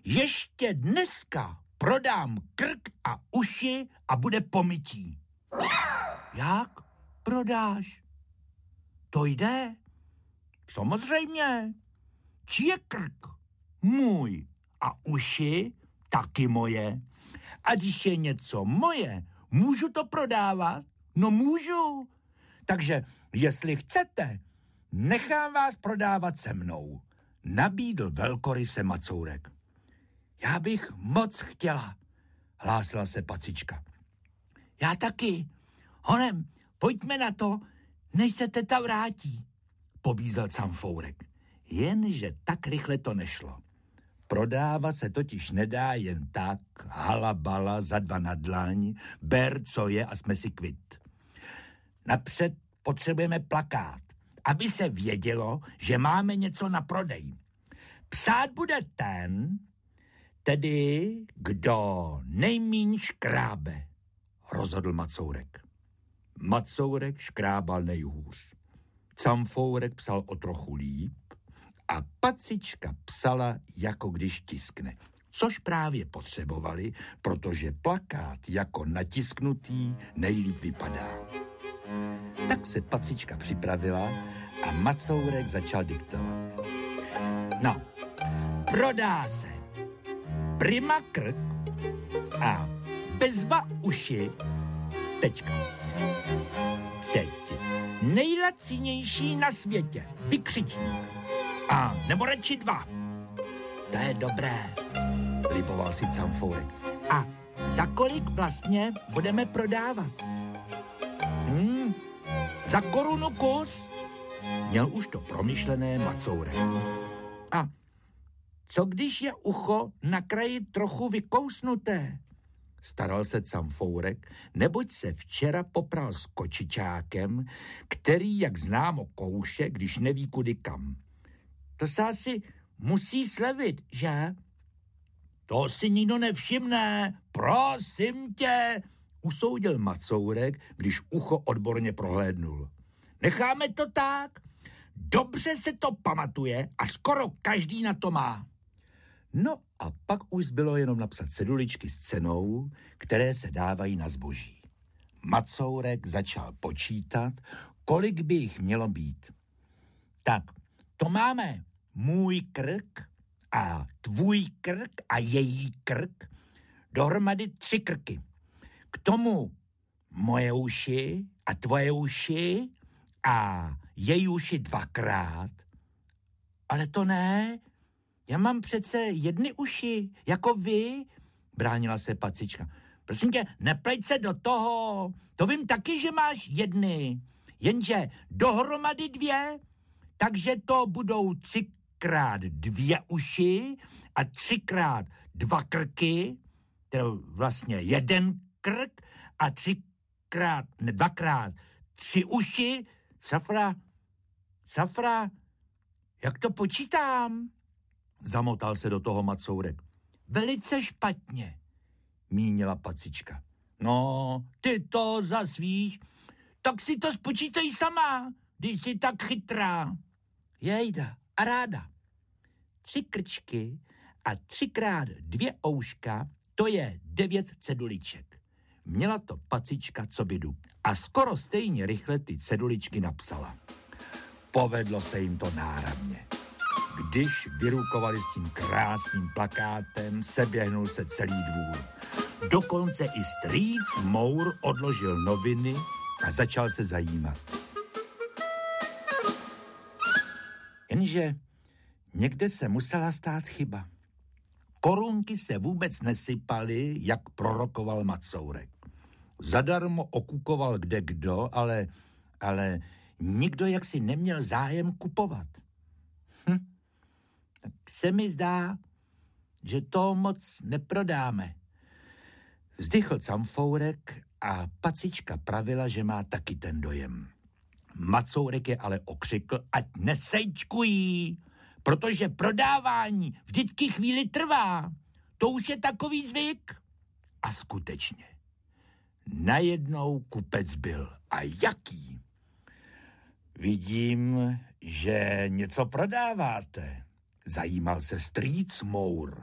Ještě dneska prodám krk a uši a bude pomytí. Jak prodáš? To jde? Samozřejmě. Čí je krk? Můj. A uši? Taky moje. A když je něco moje, můžu to prodávat? No můžu. Takže jestli chcete, nechám vás prodávat se mnou, nabídl velkoryse Macourek. Já bych moc chtěla, hlásila se Pacička. Já taky. Honem, pojďme na to, než se teta vrátí, pobízel Camfourek. Jenže tak rychle to nešlo. Prodávat se totiž nedá jen tak, halabala, za dva na dlaň, ber, co je a jsme si kvit. Napřed potřebujeme plakát, aby se vědělo, že máme něco na prodej. Psát bude ten, tedy kdo nejmíň škrábe, rozhodl Macourek. Macourek škrábal nejhůř. Camfourek psal o trochu líp a Pacička psala, jako když tiskne. Což právě potřebovali, protože plakát jako natisknutý nejlíp vypadá. Tak se Pacička připravila a Macourek začal diktovat. No, prodá se prima krk a bezva uši tečka. Teď nejlacinější na světě, vykřičník. A nebo radši 2. To je dobré, liboval si Camfourek. A za kolik vlastně budeme prodávat? Za korunu kus? Měl už to promyšlené Macourek. A co když je ucho na kraji trochu vykousnuté? Staral se Camfourek, neboť se včera popral s kočičákem, který, jak známo, kouše, když neví kudy kam. To se asi musí slevit, že? To si nikdo nevšimne, prosím tě, usoudil Macourek, když ucho odborně prohlédnul. Necháme to tak? Dobře se to pamatuje a skoro každý na to má. No a pak už zbylo jenom napsat ceduličky s cenou, které se dávají na zboží. Macourek začal počítat, kolik by jich mělo být. Tak, to máme můj krk a tvůj krk a její krk, dohromady 3 krky. K tomu moje uši a tvoje uši a její uši 2krát. Ale to ne, já mám přece 1 uši, jako vy, bránila se Pacička. Prosím tě, nepleť se do toho, to vím taky, že máš 1, jenže dohromady 2, takže to budou 3x2 uši a 3x2 krky, to vlastně 1 krk a 2x3 uši. Safra, jak to počítám? Zamotal se do toho Macourek. Velice špatně, mínila Pacička. No, ty to zas víš, tak si to spočítej sama, když jsi tak chytrá. Jejda, a ráda. 3 krčky a 3x2 ouška, to je 9 ceduliček. Měla to Pacička co bydu a skoro stejně rychle ty ceduličky napsala. Povedlo se jim to náramně. Když vyrukovali s tím krásným plakátem, seběhnul se celý dvůr. Dokonce i strýc Mour odložil noviny a začal se zajímat. Jenže někde se musela stát chyba. Korunky se vůbec nesypaly, jak prorokoval Macourek. Zadarmo okukoval kdekdo, ale nikdo jaksi neměl zájem kupovat. Tak se mi zdá, že to moc neprodáme. Vzdychl Camfourek a Pacička pravila, že má taky ten dojem. Macourek je ale okřikl, ať nesejčkují, protože prodávání vždycky chvíli trvá. To už je takový zvyk. A skutečně. Najednou kupec byl. A jaký? Vidím, že něco prodáváte, zajímal se strýc Mour.